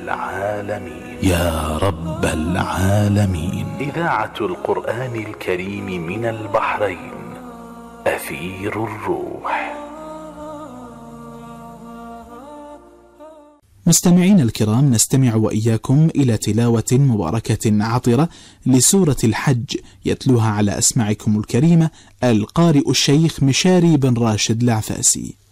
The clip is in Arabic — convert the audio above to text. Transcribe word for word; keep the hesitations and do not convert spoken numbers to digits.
العالمين. يا رب العالمين. إذاعة القرآن الكريم من البحرين، أثير الروح. مستمعين الكرام، نستمع وإياكم إلى تلاوة مباركة عطرة لسورة الحج، يتلوها على أسماعكم الكريمة القارئ الشيخ مشاري بن راشد العفاسي.